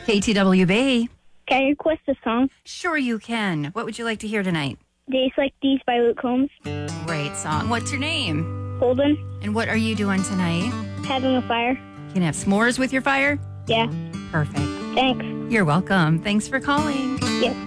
KTWB. Can I request a song? Sure you can. What would you like to hear tonight? Days Like These by Luke Combs. Great song. What's your name? Holden. And what are you doing tonight? Having a fire. Can you have s'mores with your fire? Yeah. Perfect. Thanks. You're welcome. Thanks for calling. Yep.